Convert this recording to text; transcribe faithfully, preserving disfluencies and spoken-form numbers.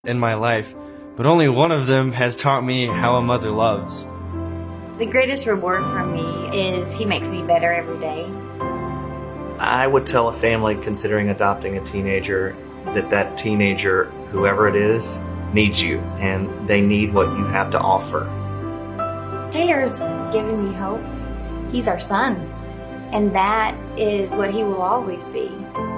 in my life, but only one of them has taught me how a mother loves. The greatest reward for me is he makes me better every day. I would tell a family considering adopting a teenager that that teenager, whoever it is, needs you, and they need what you have to offer. Taylor's given me hope. He's our son, and that is what he will always be.